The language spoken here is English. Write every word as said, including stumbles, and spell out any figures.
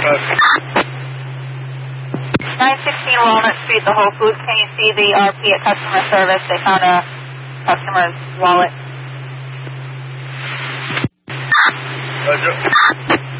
nine sixteen Walnut Street, the Whole Foods. Can you see the R P at customer service? They found a customer's wallet. Roger.